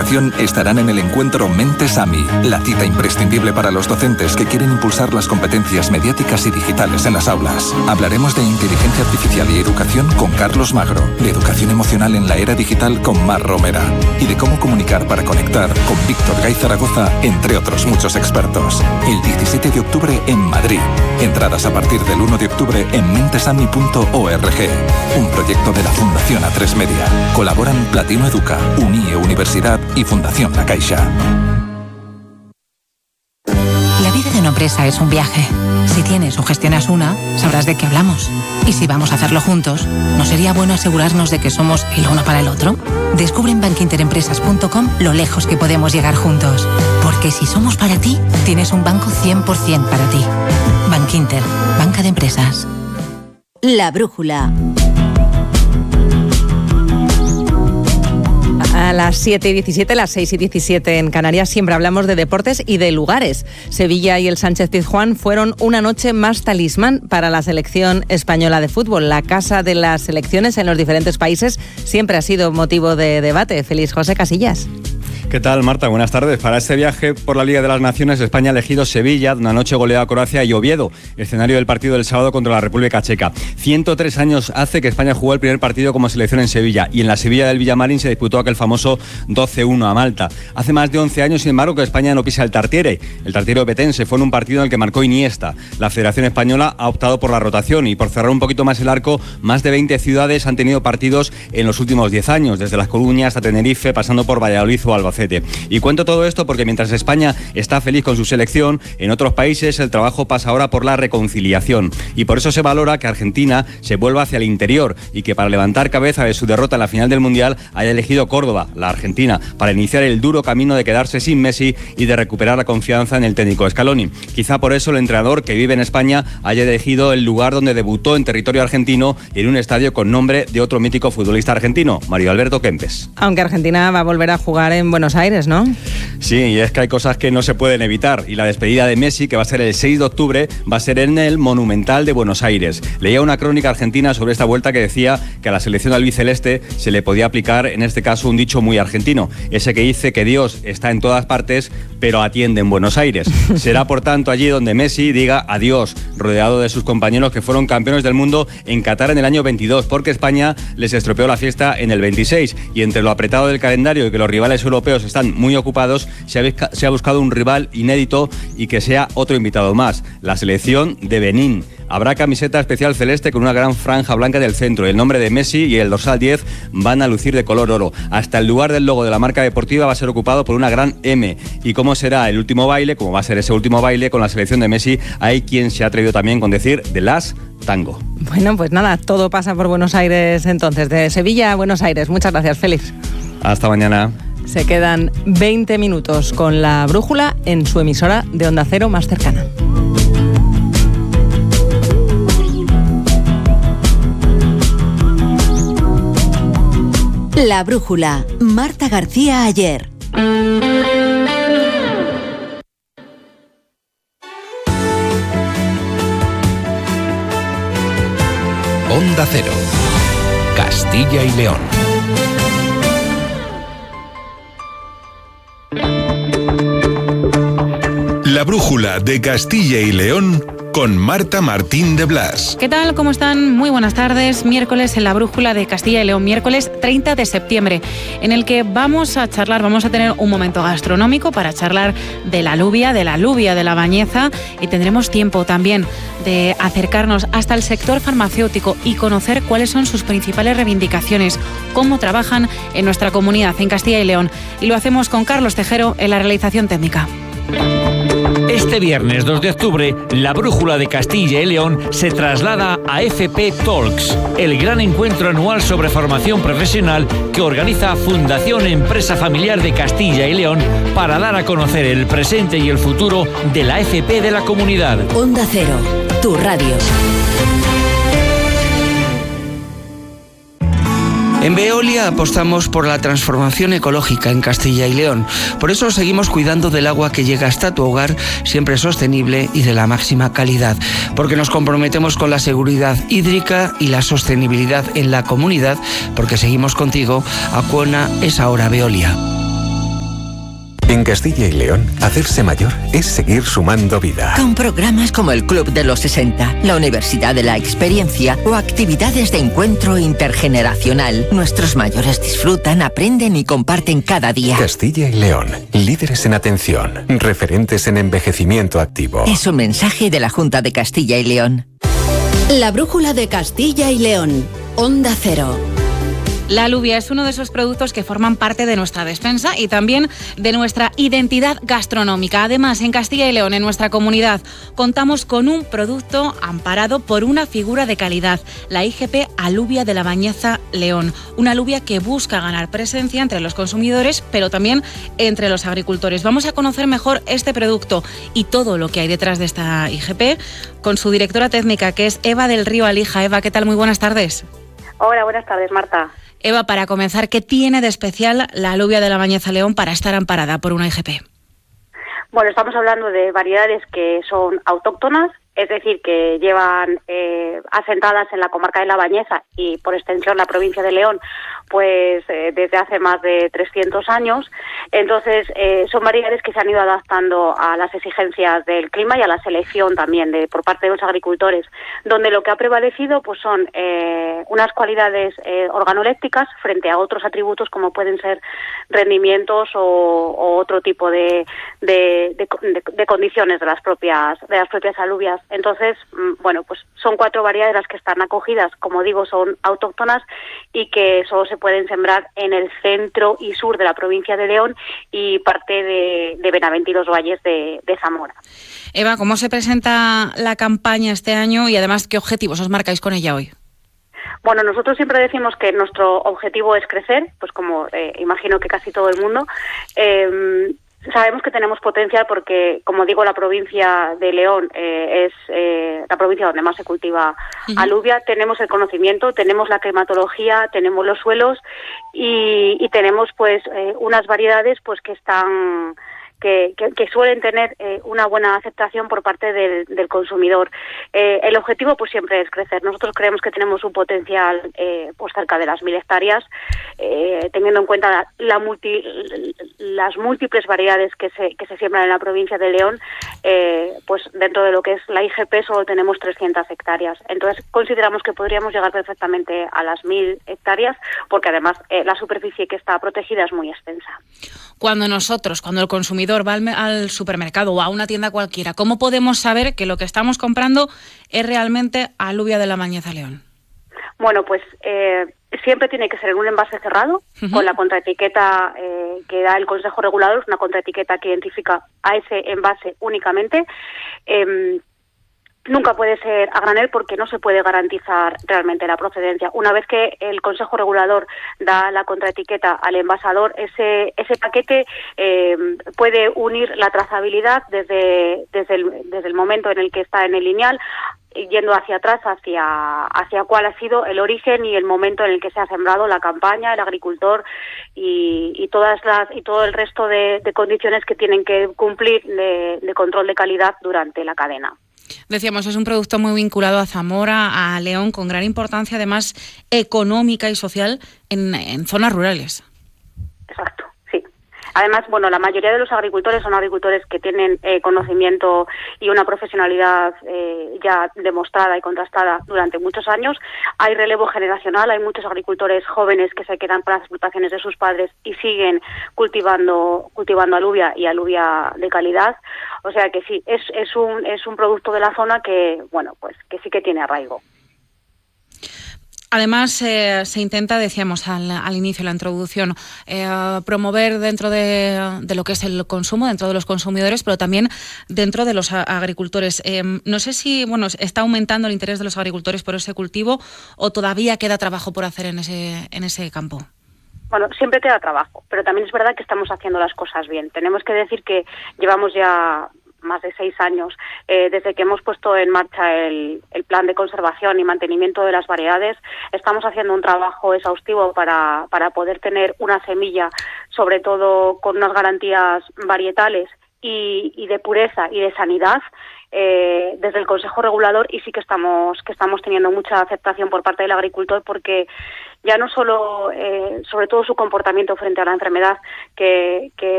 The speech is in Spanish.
formación estarán en el encuentro Mentes AMI, la cita imprescindible para los docentes que quieren impulsar las competencias mediáticas y digitales en las aulas. Hablaremos de inteligencia artificial y educación con Carlos Magro, de educación emocional en la era digital con Mar Romera y de cómo comunicar para conectar con Víctor Gay Zaragoza, entre otros muchos expertos. El 17 de octubre en Madrid. Entradas a partir del 1 de octubre en mentesami.org. Un proyecto de la Fundación A3 Media. Colaboran Platino Educa, UNIE Universidad y Fundación La Caixa. La vida de una empresa es un viaje. Si tienes o gestionas una, sabrás de qué hablamos. Y si vamos a hacerlo juntos, ¿no sería bueno asegurarnos de que somos el uno para el otro? Descubre en bankinterempresas.com lo lejos que podemos llegar juntos. Porque si somos para ti, tienes un banco 100% para ti. Bankinter, banca de empresas. La brújula. A las 7:17, las 6:17 en Canarias, siempre hablamos de deportes y de lugares. Sevilla y el Sánchez-Pizjuán fueron una noche más talismán para la selección española de fútbol. La casa de las selecciones en los diferentes países siempre ha sido motivo de debate. Feliz José Casillas. ¿Qué tal, Marta? Buenas tardes. Para este viaje por la Liga de las Naciones, España ha elegido Sevilla, una noche goleada a Croacia, y Oviedo, escenario del partido del sábado contra la República Checa. 103 años hace que España jugó el primer partido como selección en Sevilla, y en la Sevilla del Villamarín se disputó aquel famoso 12-1 a Malta. Hace más de 11 años, sin embargo, que España no pisa el Tartiere. El Tartiere obetense fue en un partido en el que marcó Iniesta. La Federación Española ha optado por la rotación y por cerrar un poquito más el arco. Más de 20 ciudades han tenido partidos en los últimos 10 años, desde Las Coruñas hasta Tenerife, pasando por Valladolid o Albacete. Y cuento todo esto porque mientras España está feliz con su selección, en otros países el trabajo pasa ahora por la reconciliación. Y por eso se valora que Argentina se vuelva hacia el interior y que para levantar cabeza de su derrota en la final del Mundial haya elegido Córdoba, la Argentina, para iniciar el duro camino de quedarse sin Messi y de recuperar la confianza en el técnico Scaloni. Quizá por eso el entrenador que vive en España haya elegido el lugar donde debutó en territorio argentino y en un estadio con nombre de otro mítico futbolista argentino, Mario Alberto Kempes. Aunque Argentina va a volver a jugar en Buenos Aires, ¿no? Sí, y es que hay cosas que no se pueden evitar, y la despedida de Messi, que va a ser el 6 de octubre, va a ser en el Monumental de Buenos Aires. Leía una crónica argentina sobre esta vuelta que decía que a la selección albiceleste se le podía aplicar, en este caso, un dicho muy argentino, ese que dice que Dios está en todas partes, pero atiende en Buenos Aires. Será, por tanto, allí donde Messi diga adiós, rodeado de sus compañeros que fueron campeones del mundo en Qatar en el año 22, porque España les estropeó la fiesta en el 26, y entre lo apretado del calendario y que los rivales europeos están muy ocupados, se ha buscado un rival inédito y que sea otro invitado más, la selección de Benín. Habrá camiseta especial celeste con una gran franja blanca del centro. El nombre de Messi y el dorsal 10 van a lucir de color oro. Hasta el lugar del logo de la marca deportiva va a ser ocupado por una gran M. ¿Y cómo será el último baile? Como va a ser ese último baile con la selección de Messi, hay quien se ha atrevido también con decir The Last Tango. Bueno, pues nada, todo pasa por Buenos Aires entonces. De Sevilla a Buenos Aires. Muchas gracias, Félix. Hasta mañana. Se quedan 20 minutos con la brújula en su emisora de Onda Cero más cercana. La brújula, Marta García Ayer. Onda Cero, Castilla y León. La brújula de Castilla y León con Marta Martín de Blas. ¿Qué tal? ¿Cómo están? Muy buenas tardes. Miércoles en la brújula de Castilla y León, miércoles 30 de septiembre, en el que vamos a tener un momento gastronómico para charlar de la alubia, de la bañeza, y tendremos tiempo también de acercarnos hasta el sector farmacéutico y conocer cuáles son sus principales reivindicaciones, cómo trabajan en nuestra comunidad, en Castilla y León. Y lo hacemos con Carlos Tejero en la realización técnica. Este viernes 2 de octubre, la brújula de Castilla y León se traslada a FP Talks, el gran encuentro anual sobre formación profesional que organiza Fundación Empresa Familiar de Castilla y León para dar a conocer el presente y el futuro de la FP de la comunidad. Onda Cero, tu radio. En Veolia apostamos por la transformación ecológica en Castilla y León. Por eso seguimos cuidando del agua que llega hasta tu hogar, siempre sostenible y de la máxima calidad. Porque nos comprometemos con la seguridad hídrica y la sostenibilidad en la comunidad, porque seguimos contigo. Acuona es ahora Veolia. En Castilla y León, hacerse mayor es seguir sumando vida. Con programas como el Club de los 60, la Universidad de la Experiencia o actividades de encuentro intergeneracional, nuestros mayores disfrutan, aprenden y comparten cada día. Castilla y León, líderes en atención, referentes en envejecimiento activo. Es un mensaje de la Junta de Castilla y León. La brújula de Castilla y León. Onda Cero. La alubia es uno de esos productos que forman parte de nuestra despensa y también de nuestra identidad gastronómica. Además, en Castilla y León, en nuestra comunidad, contamos con un producto amparado por una figura de calidad, la IGP Alubia de la Bañeza León. Una alubia que busca ganar presencia entre los consumidores, pero también entre los agricultores. Vamos a conocer mejor este producto y todo lo que hay detrás de esta IGP con su directora técnica, que es Eva del Río Alija. Eva, ¿qué tal? Muy buenas tardes. Hola, buenas tardes, Marta. Eva, para comenzar, ¿qué tiene de especial la alubia de la Bañeza León para estar amparada por una IGP? Bueno, estamos hablando de variedades que son autóctonas, es decir, que llevan asentadas en la comarca de La Bañeza y, por extensión, la provincia de León, pues desde hace más de 300 años. Entonces, son variedades que se han ido adaptando a las exigencias del clima y a la selección también por parte de los agricultores, donde lo que ha prevalecido pues son unas cualidades organolépticas frente a otros atributos como pueden ser rendimientos o otro tipo de condiciones de las propias alubias. Entonces, bueno, pues son 4 variedades las que están acogidas, como digo, son autóctonas y que solo se pueden sembrar en el centro y sur de la provincia de León y parte de Benavente y los valles de Zamora. Eva, ¿cómo se presenta la campaña este año y además qué objetivos os marcáis con ella hoy? Bueno, nosotros siempre decimos que nuestro objetivo es crecer, pues como imagino que casi todo el mundo. Sabemos que tenemos potencial porque, como digo, la provincia de León es la provincia donde más se cultiva alubia. Tenemos el conocimiento, tenemos la climatología, tenemos los suelos y tenemos pues unas variedades pues que están que suelen tener una buena aceptación por parte del consumidor. El objetivo pues siempre es crecer. Nosotros creemos que tenemos un potencial pues cerca de las 1000 hectáreas, teniendo en cuenta las múltiples variedades que se siembran en la provincia de León. Pues dentro de lo que es la IGP solo tenemos 300 hectáreas. Entonces consideramos que podríamos llegar perfectamente a las 1000 hectáreas porque además la superficie que está protegida es muy extensa. Cuando el consumidor va al supermercado o a una tienda cualquiera, ¿cómo podemos saber que lo que estamos comprando es realmente alubia de la Bañeza León? Bueno, pues siempre tiene que ser en un envase cerrado, con la contraetiqueta que da el Consejo Regulador, es una contraetiqueta que identifica a ese envase únicamente. Nunca puede ser a granel porque no se puede garantizar realmente la procedencia. Una vez que el Consejo Regulador da la contraetiqueta al envasador, ese paquete puede unir la trazabilidad desde el momento en el que está en el lineal, yendo hacia atrás, hacia cuál ha sido el origen y el momento en el que se ha sembrado la campaña, el agricultor y todo el resto de condiciones que tienen que cumplir de control de calidad durante la cadena. Decíamos, es un producto muy vinculado a Zamora, a León, con gran importancia además económica y social en zonas rurales. Exacto, sí. Además, bueno, la mayoría de los agricultores son agricultores que tienen conocimiento y una profesionalidad ya demostrada y contrastada durante muchos años. Hay relevo generacional, hay muchos agricultores jóvenes que se quedan para las explotaciones de sus padres y siguen cultivando alubia y alubia de calidad. O sea que sí, es un producto de la zona que, bueno, pues que sí que tiene arraigo. Además, se intenta, decíamos al inicio, la introducción, promover dentro de lo que es el consumo, dentro de los consumidores, pero también dentro de los agricultores. No sé si está aumentando el interés de los agricultores por ese cultivo o todavía queda trabajo por hacer en ese campo. Bueno, siempre queda trabajo, pero también es verdad que estamos haciendo las cosas bien. Tenemos que decir que llevamos ya más de 6 años desde que hemos puesto en marcha el plan de conservación y mantenimiento de las variedades. Estamos haciendo un trabajo exhaustivo para poder tener una semilla, sobre todo con unas garantías varietales y de pureza y de sanidad desde el Consejo Regulador, y sí que estamos teniendo mucha aceptación por parte del agricultor, porque ya no solo, sobre todo su comportamiento frente a la enfermedad, que